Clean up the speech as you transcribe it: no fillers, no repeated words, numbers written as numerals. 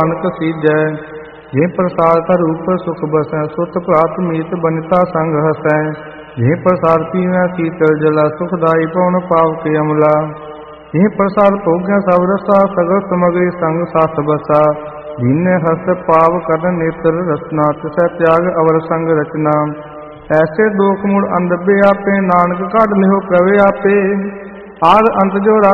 ਨਾਨਕ ਸੀਜੈ। ਜੇ ਪ੍ਰਸਾਦ ਤਾ ਰੂਪ ਸੁਖ ਬਸੈ, ਸੁਤ ਭ੍ਰਾਤ ਮੀਤ ਬਨਿਤਾ ਸੰਗ ਹਸੈ। ਜੇ ਪ੍ਰਸਾਦ ਪੀਵੈ ਸੀਤਲ ਜਲਾ, ਸੁਖਦਾਈ ਪਵਨ ਪਾਵਕ ਅਮਲਾ। ਜੇ ਪ੍ਰਸਾਦ ਭੋਗਿਆ ਸਭ ਰਸਾ, ਸਗਲ ਸਮਗਰੀ ਸੰਗ ਸਾਥ ਬਸਾ। ਦੀਨੇ ਹਸ ਪਾਵ ਕਰਨ ਨੇਤਰ ਰਸਨਾ, ਤਿਸੈ ਤਿਆਗ ਅਵਰ ਸੰਗ ਰਚਨਾ। ਐਸੇ ਦੋਖ ਮੂੜ ਅੰਧ ਬਿਆਪੇ, ਨਾਨਕ ਕੱਢ ਲਿਓ ਪ੍ਰਭ ਆਪੇ। ਆਦ ਅੰਤ ਜੋ